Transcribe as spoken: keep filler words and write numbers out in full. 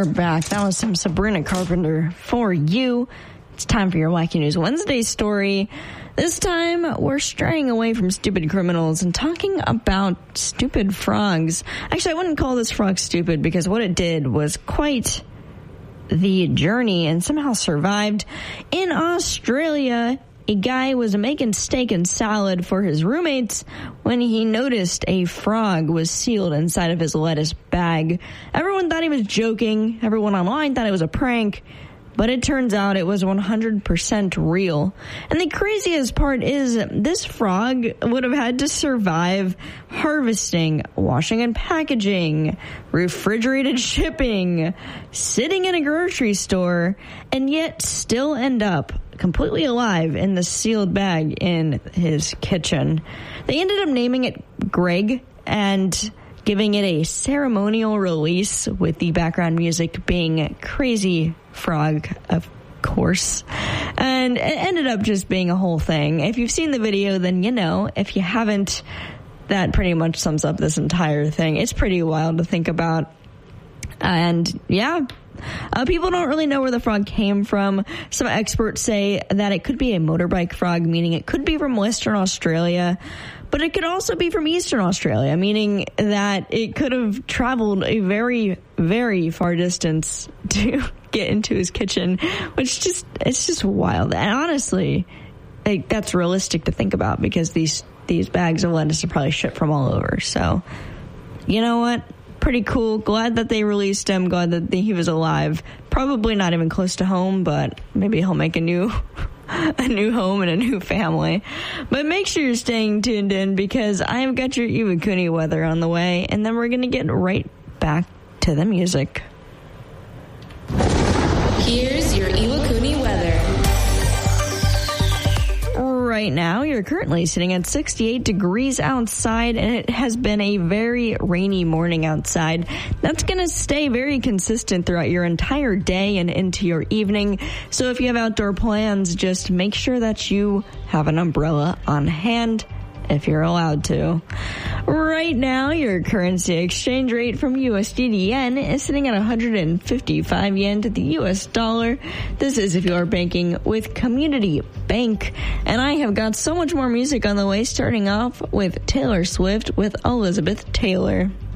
are back. That was some Sabrina Carpenter for you. It's time for your Wacky News Wednesday story. This time, we're straying away from stupid criminals and talking about stupid frogs. Actually, I wouldn't call this frog stupid because what it did was quite the journey and somehow survived. In Australia, a guy was making steak and salad for his roommates when he noticed a frog was sealed inside of his lettuce bag. Everyone thought he was joking. Everyone online thought it was a prank. But it turns out it was one hundred percent real. And the craziest part is this frog would have had to survive harvesting, washing and packaging, refrigerated shipping, sitting in a grocery store, and yet still end up completely alive in the sealed bag in his kitchen. They ended up naming it Greg and giving it a ceremonial release with the background music being Crazy Frog, of course. And it ended up just being a whole thing. If you've seen the video, then you know. If you haven't, that pretty much sums up this entire thing. It's pretty wild to think about. And yeah, uh, people don't really know where the frog came from. Some experts say that it could be a motorbike frog, meaning it could be from Western Australia. But it could also be from Eastern Australia, meaning that it could have traveled a very, very far distance to get into his kitchen, which just, it's just wild. And honestly, like, that's realistic to think about because these, these bags of lettuce are probably shipped from all over. So, you know what? Pretty cool. Glad that they released him. Glad that he was alive. Probably not even close to home, but maybe he'll make a new... a new home and a new family. But make sure you're staying tuned in because I have got your Iwakuni weather on the way, and then we're going to get right back to the music. Here's your Iwakuni weather. Right now, you're currently sitting at sixty-eight degrees outside, and it has been a very rainy morning outside. That's going to stay very consistent throughout your entire day and into your evening. So if you have outdoor plans, just make sure that you have an umbrella on hand if you're allowed to. Right now, your currency exchange rate from U S D to yen is sitting at one hundred fifty-five yen to the U S dollar. This is if you are banking with Community Bank. And I have got so much more music on the way, starting off with Taylor Swift with Elizabeth Taylor.